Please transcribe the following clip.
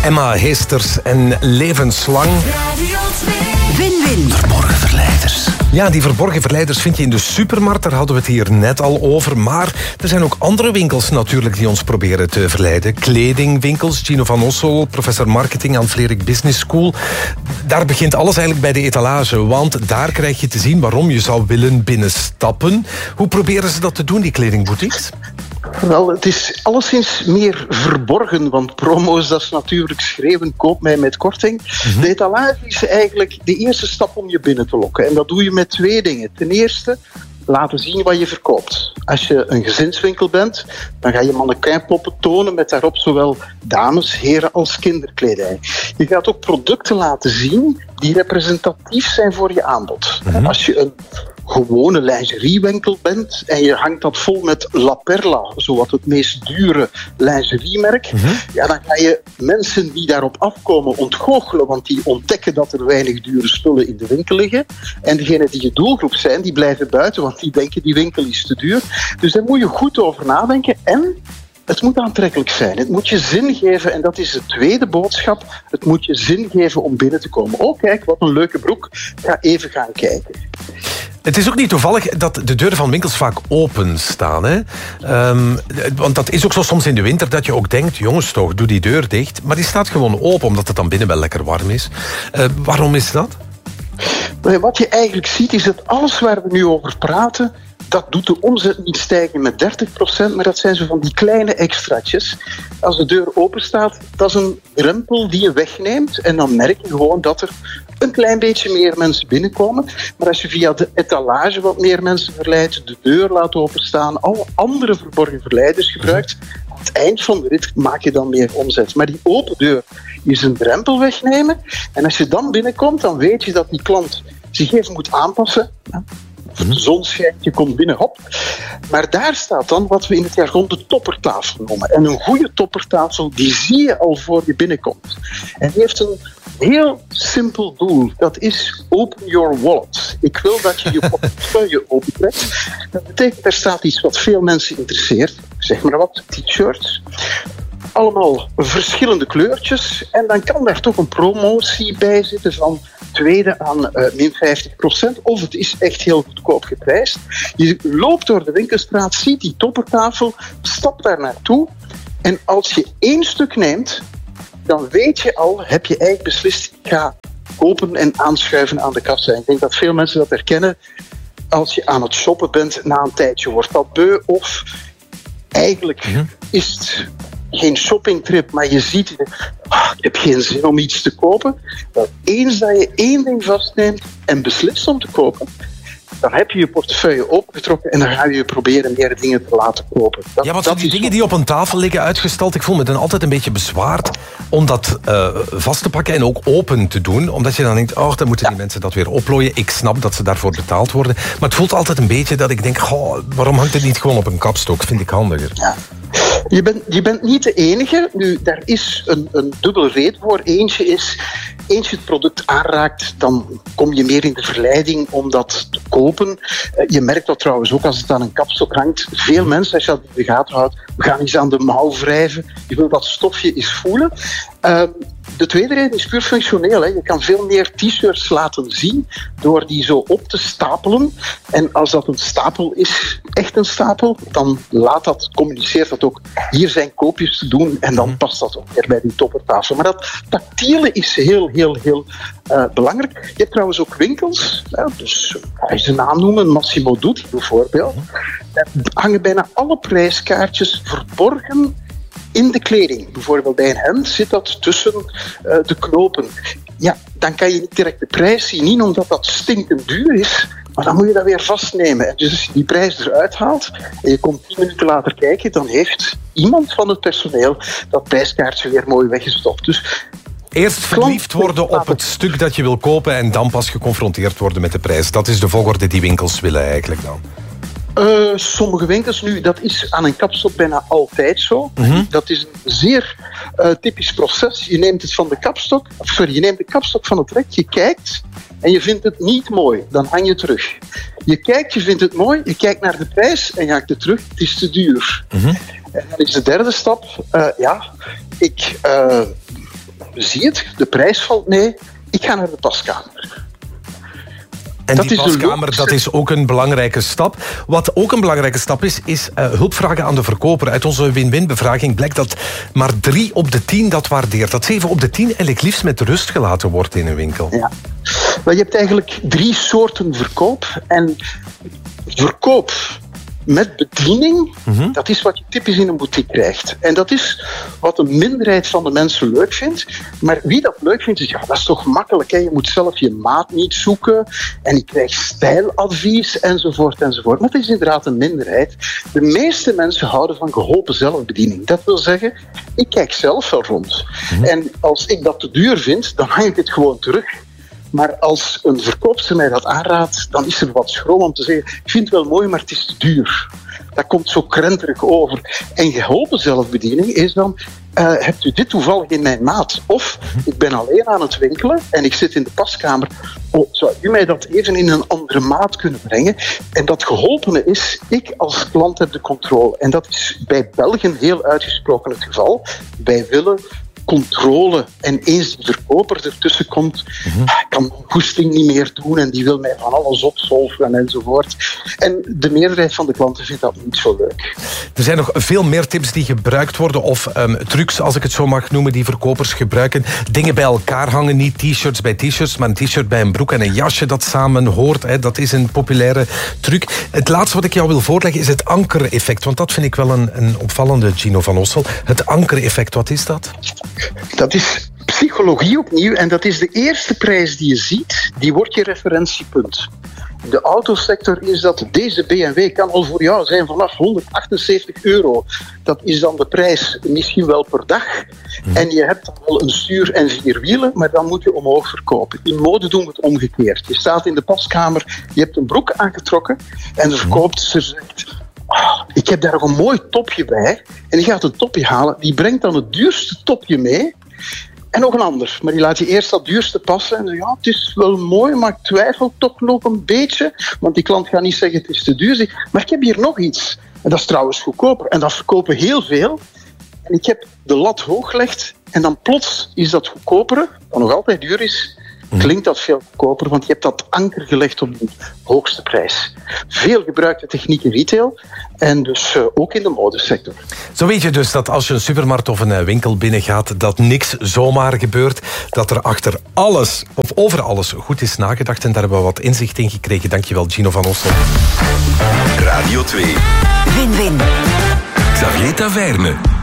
Emma Heesters en Levenslang. Win-win. Verborgen verleiders. Ja, die verborgen verleiders vind je in de supermarkt. Daar hadden we het hier net al over. Maar er zijn ook andere winkels natuurlijk die ons proberen te verleiden. Kledingwinkels. Gino van Ossel, professor marketing aan Vlerik Business School. Daar begint alles eigenlijk bij de etalage. Want daar krijg je te zien waarom je zou willen binnenstappen. Hoe proberen ze dat te doen, die kledingboutiques? Wel, het is alleszins meer verborgen, want promo's, dat is natuurlijk schreeuwen, koop mij met korting. De etalage is eigenlijk de eerste stap om je binnen te lokken. En dat doe je met 2 dingen. Ten eerste, laten zien wat je verkoopt. Als je een gezinswinkel bent, dan ga je mannequinpoppen tonen met daarop zowel dames, heren als kinderkledij. Je gaat ook producten laten zien die representatief zijn voor je aanbod. Als je een gewone lingeriewinkel bent en je hangt dat vol met La Perla, zowat het meest dure lingeriemerk, ja, dan ga je mensen die daarop afkomen ontgoochelen, want die ontdekken dat er weinig dure spullen in de winkel liggen. En degenen die je doelgroep zijn, die blijven buiten, want die denken die winkel is te duur. Dus daar moet je goed over nadenken en het moet aantrekkelijk zijn. Het moet je zin geven en dat is de tweede boodschap. Het moet je zin geven om binnen te komen. Oh, kijk, wat een leuke broek. Ga even gaan kijken. Het is ook niet toevallig dat de deuren van winkels vaak open staan. Hè? Want dat is ook zo soms in de winter dat je ook denkt, jongens toch, doe die deur dicht. Maar die staat gewoon open, omdat het dan binnen wel lekker warm is. Waarom is dat? Wat je eigenlijk ziet is dat alles waar we nu over praten, dat doet de omzet niet stijgen met 30%, maar dat zijn zo van die kleine extraatjes. Als de deur open staat, dat is een drempel die je wegneemt en dan merk je gewoon dat er een klein beetje meer mensen binnenkomen. Maar als je via de etalage wat meer mensen verleidt, de deur laat openstaan, alle andere verborgen verleiders gebruikt, aan het eind van de rit maak je dan meer omzet. Maar die open deur is een drempel wegnemen en als je dan binnenkomt, dan weet je dat die klant zich even moet aanpassen. De zon schijnt, je komt binnen, hop. Maar daar staat dan wat we in het jargon de toppertafel noemen. En een goede toppertafel, die zie je al voor je binnenkomt. En die heeft een heel simpel doel. Dat is open your wallet. Ik wil dat je je portefeuille opentrekt. Dat betekent, er staat iets wat veel mensen interesseert. Zeg maar wat, t-shirts. Allemaal verschillende kleurtjes. En dan kan daar toch een promotie bij zitten van tweede aan min 50%. Of het is echt heel goedkoop geprijsd. Je loopt door de winkelstraat, ziet die toppertafel, stapt daar naartoe. En als je 1 stuk neemt, dan weet je al, heb je eigenlijk beslist, ik ga kopen en aanschuiven aan de kassa. Ik denk dat veel mensen dat herkennen. Als je aan het shoppen bent, na een tijdje wordt dat beu. Of eigenlijk is het geen shoppingtrip, maar je ziet, ik heb geen zin om iets te kopen. Maar eens dat je 1 ding vastneemt en beslist om te kopen, dan heb je je portefeuille opengetrokken en dan ga je proberen meer dingen te laten kopen. Want die dingen die op een tafel liggen uitgestald, ik voel me dan altijd een beetje bezwaard om dat vast te pakken en ook open te doen. Omdat je dan denkt, dan moeten die mensen dat weer oplooien. Ik snap dat ze daarvoor betaald worden. Maar het voelt altijd een beetje dat ik denk, waarom hangt het niet gewoon op een kapstok? Vind ik handiger. Ja. Je bent niet de enige. Nu, daar is een dubbele reden voor. Eentje is, eens je het product aanraakt, dan kom je meer in de verleiding om dat te kopen. Je merkt dat trouwens ook als het aan een kapstok hangt. Veel mensen, als je dat in de gaten houdt, we gaan eens aan de mouw wrijven. Je wil dat stofje eens voelen. De tweede reden is puur functioneel. Hè. Je kan veel meer t-shirts laten zien door die zo op te stapelen. En als dat een stapel is, echt een stapel, dan communiceert dat ook. Hier zijn koopjes te doen en dan past dat ook weer bij die toppertafel. Maar dat tactiele is heel, heel, heel belangrijk. Je hebt trouwens ook winkels, dus ga je ze naam noemen, Massimo Dutti bijvoorbeeld. Daar hangen bijna alle prijskaartjes verborgen in de kleding. Bijvoorbeeld bij een hemd zit dat tussen de knopen. Ja, dan kan je niet direct de prijs zien, niet omdat dat stinkend duur is, maar dan moet je dat weer vastnemen. En dus als je die prijs eruit haalt en je komt 10 minuten later kijken, dan heeft iemand van het personeel dat prijskaartje weer mooi weggestopt. Dus eerst verliefd worden op het stuk dat je wil kopen en dan pas geconfronteerd worden met de prijs. Dat is de volgorde die winkels willen eigenlijk dan. Sommige winkels nu, dat is aan een kapstok bijna altijd zo. Dat is een zeer typisch proces. Je neemt het van de kapstok, je neemt de kapstok van het rek, je kijkt en je vindt het niet mooi. Dan hang je terug. Je kijkt, je vindt het mooi, je kijkt naar de prijs en je hangt het terug. Het is te duur. En dan is de derde stap, ik zie het, de prijs valt mee, ik ga naar de paskamer. En die paskamer, dat is ook een belangrijke stap. Wat ook een belangrijke stap is hulp vragen aan de verkoper. Uit onze win-win-bevraging blijkt dat maar 3 op de 10 dat waardeert. Dat 7 op de 10 eigenlijk liefst met rust gelaten wordt in een winkel. Ja. Wel, je hebt eigenlijk 3 soorten verkoop. En verkoop met bediening, dat is wat je typisch in een boutique krijgt. En dat is wat een minderheid van de mensen leuk vindt. Maar wie dat leuk vindt, is dat is toch makkelijk. Hè? Je moet zelf je maat niet zoeken. En je krijgt stijladvies, enzovoort, enzovoort. Maar het is inderdaad een minderheid. De meeste mensen houden van geholpen zelfbediening. Dat wil zeggen, ik kijk zelf wel rond. En als ik dat te duur vind, dan hang ik het gewoon terug. Maar als een verkoopster mij dat aanraadt, dan is er wat schroom om te zeggen, ik vind het wel mooi, maar het is te duur. Dat komt zo krenterig over. En geholpen zelfbediening is dan, hebt u dit toevallig in mijn maat? Of, ik ben alleen aan het winkelen en ik zit in de paskamer. Zou u mij dat even in een andere maat kunnen brengen? En dat geholpene is, ik als klant heb de controle. En dat is bij Belgen heel uitgesproken het geval. Wij willen controle. En eens die verkoper ertussen komt, kan mijn goesting niet meer doen en die wil mij van alles opzolven enzovoort. En de meerderheid van de klanten vindt dat niet zo leuk. Er zijn nog veel meer tips die gebruikt worden, of trucs, als ik het zo mag noemen, die verkopers gebruiken. Dingen bij elkaar hangen, niet t-shirts bij t-shirts, maar een t-shirt bij een broek en een jasje dat samen hoort. Hè. Dat is een populaire truc. Het laatste wat ik jou wil voorleggen is het ankereffect, want dat vind ik wel een opvallende, Gino van Ossel. Het ankereffect, wat is dat? Dat is psychologie opnieuw en dat is de eerste prijs die je ziet, die wordt je referentiepunt. In de autosector is dat deze BMW kan al voor jou zijn vanaf €178. Dat is dan de prijs misschien wel per dag. En je hebt dan wel een stuur en 4 wielen, maar dan moet je omhoog verkopen. In mode doen we het omgekeerd. Je staat in de paskamer, je hebt een broek aangetrokken en de verkoopster zegt, ik heb daar nog een mooi topje bij. En die gaat een topje halen. Die brengt dan het duurste topje mee. En nog een ander. Maar die laat je eerst dat duurste passen. En ja, het is wel mooi, maar ik twijfel toch nog een beetje. Want die klant gaat niet zeggen het is te duur. Maar ik heb hier nog iets. En dat is trouwens goedkoper. En dat verkopen heel veel. En ik heb de lat hoog gelegd. En dan plots is dat goedkopere, dat nog altijd duur is, klinkt dat veel goedkoper, want je hebt dat anker gelegd op de hoogste prijs. Veel gebruikte techniek in retail en dus ook in de modesector. Zo weet je dus dat als je een supermarkt of een winkel binnengaat, dat niks zomaar gebeurt, dat er achter alles, of over alles, goed is nagedacht. En daar hebben we wat inzicht in gekregen. Dankjewel, Gino van Ossel. Radio 2. Win-win. Xavier Taverne.